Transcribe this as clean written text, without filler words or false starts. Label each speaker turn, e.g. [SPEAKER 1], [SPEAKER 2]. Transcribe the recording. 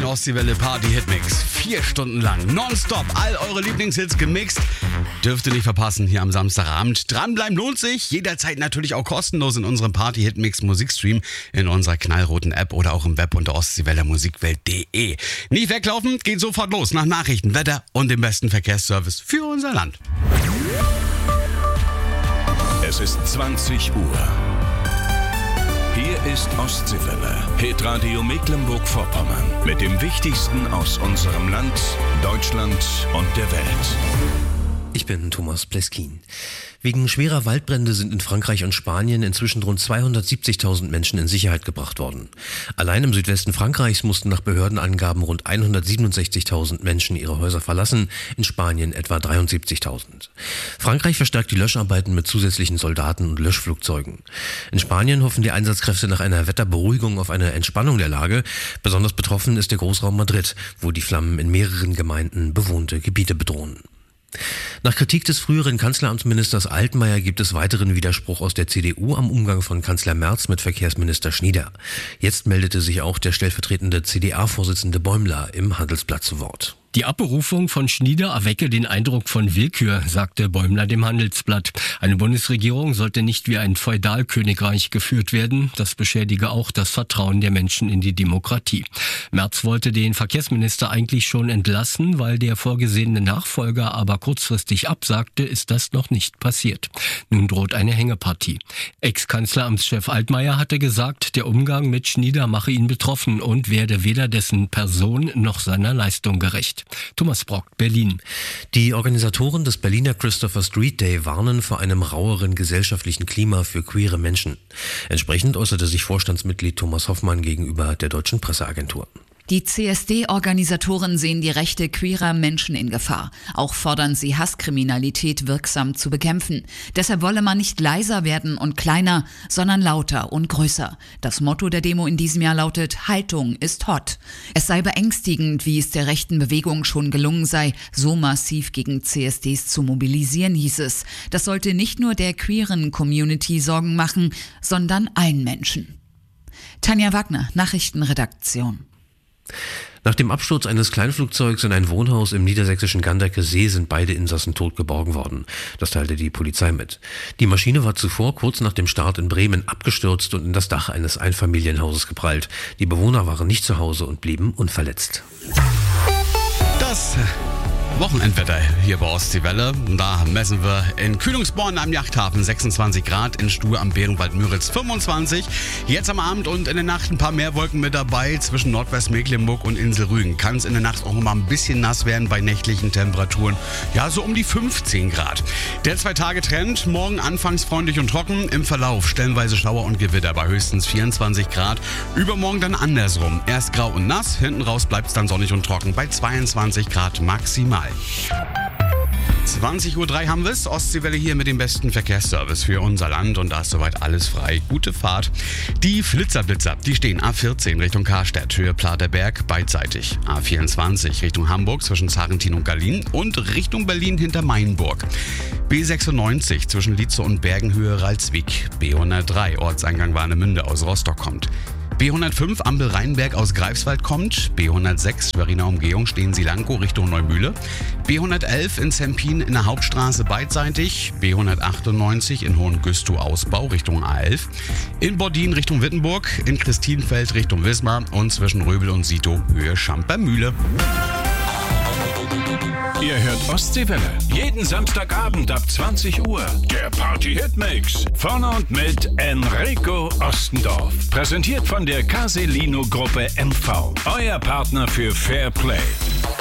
[SPEAKER 1] Den Ostseewelle Party Hitmix. 4 Stunden lang, nonstop, all eure Lieblingshits gemixt. Dürft ihr nicht verpassen hier am Samstagabend. Dranbleiben lohnt sich. Jederzeit natürlich auch kostenlos in unserem Party Hitmix Musikstream in unserer knallroten App oder auch im Web unter ostseewellermusikwelt.de. Nicht weglaufen, geht sofort los nach Nachrichten, Wetter und dem besten Verkehrsservice für unser Land.
[SPEAKER 2] Es ist 20 Uhr. Hier ist Ostseewelle, Hitradio Mecklenburg-Vorpommern. Mit dem Wichtigsten aus unserem Land, Deutschland und der Welt.
[SPEAKER 3] Ich bin Thomas Pleskin. Wegen schwerer Waldbrände sind in Frankreich und Spanien inzwischen rund 270.000 Menschen in Sicherheit gebracht worden. Allein im Südwesten Frankreichs mussten nach Behördenangaben rund 167.000 Menschen ihre Häuser verlassen, in Spanien etwa 73.000. Frankreich verstärkt die Löscharbeiten mit zusätzlichen Soldaten und Löschflugzeugen. In Spanien hoffen die Einsatzkräfte nach einer Wetterberuhigung auf eine Entspannung der Lage. Besonders betroffen ist der Großraum Madrid, wo die Flammen in mehreren Gemeinden bewohnte Gebiete bedrohen. Nach Kritik des früheren Kanzleramtsministers Altmaier gibt es weiteren Widerspruch aus der CDU am Umgang von Kanzler Merz mit Verkehrsminister Schnieder. Jetzt meldete sich auch der stellvertretende CDA-Vorsitzende Bäumler im Handelsblatt zu Wort.
[SPEAKER 4] Die Abberufung von Schnieder erwecke den Eindruck von Willkür, sagte Bäumler dem Handelsblatt. Eine Bundesregierung sollte nicht wie ein Feudalkönigreich geführt werden. Das beschädige auch das Vertrauen der Menschen in die Demokratie. Merz wollte den Verkehrsminister eigentlich schon entlassen, weil der vorgesehene Nachfolger aber kurzfristig absagte, ist das noch nicht passiert. Nun droht eine Hängepartie. Ex-Kanzleramtschef Altmaier hatte gesagt, der Umgang mit Schnieder mache ihn betroffen und werde weder dessen Person noch seiner Leistung gerecht. Thomas Brock, Berlin.
[SPEAKER 3] Die Organisatoren des Berliner Christopher Street Day warnen vor einem raueren gesellschaftlichen Klima für queere Menschen. Entsprechend äußerte sich Vorstandsmitglied Thomas Hoffmann gegenüber der Deutschen Presseagentur.
[SPEAKER 5] Die CSD-Organisatoren sehen die Rechte queerer Menschen in Gefahr. Auch fordern sie, Hasskriminalität wirksam zu bekämpfen. Deshalb wolle man nicht leiser werden und kleiner, sondern lauter und größer. Das Motto der Demo in diesem Jahr lautet: Haltung ist hot. Es sei beängstigend, wie es der rechten Bewegung schon gelungen sei, so massiv gegen CSDs zu mobilisieren, hieß es. Das sollte nicht nur der queeren Community Sorgen machen, sondern allen Menschen. Tanja Wagner, Nachrichtenredaktion.
[SPEAKER 3] Nach dem Absturz eines Kleinflugzeugs in ein Wohnhaus im niedersächsischen Ganderke See sind beide Insassen tot geborgen worden. Das teilte die Polizei mit. Die Maschine war zuvor kurz nach dem Start in Bremen abgestürzt und in das Dach eines Einfamilienhauses geprallt. Die Bewohner waren nicht zu Hause und blieben unverletzt.
[SPEAKER 1] Das Wochenendwetter hier bei Ostseewelle. Da messen wir in Kühlungsborn am Yachthafen 26 Grad, in Stuhe am Bärenwald-Müritz 25. Jetzt am Abend und in der Nacht ein paar mehr Wolken mit dabei. Zwischen Nordwestmecklenburg und Insel Rügen kann es in der Nacht auch mal ein bisschen nass werden bei nächtlichen Temperaturen. Ja, so um die 15 Grad. Der 2-Tage-Trend, morgen anfangs freundlich und trocken. Im Verlauf stellenweise Schauer und Gewitter bei höchstens 24 Grad. Übermorgen dann andersrum. Erst grau und nass, hinten raus bleibt es dann sonnig und trocken bei 22 Grad maximal. 20.03 Uhr haben wir es. Ostseewelle hier mit dem besten Verkehrsservice für unser Land und da ist soweit alles frei. Gute Fahrt. Die Flitzer, die stehen A14 Richtung Karstädt, Höhe Platerberg, beidseitig. A24 Richtung Hamburg zwischen Zarentin und Gallien und Richtung Berlin hinter Mainburg. B96 zwischen Lietze und Bergen, Höhe Ralswiek. B103 Ortseingang Warnemünde aus Rostock kommt. B105 Ampel Rheinberg aus Greifswald kommt. B106 Schweriner Umgehung Stehen-Silanko Richtung Neumühle. B111 in Zempin in der Hauptstraße beidseitig. B198 in Hohengüstow Ausbau Richtung A11. In Bordin Richtung Wittenburg. In Christinfeld Richtung Wismar. Und zwischen Röbel und Sito Höhe Schampermühle.
[SPEAKER 2] Ihr hört Ostseewelle. Jeden Samstagabend ab 20 Uhr. Der Party-Hitmix. Vorne und mit Enrico Ostendorf. Präsentiert von der Caselino Gruppe MV. Euer Partner für Fair Play.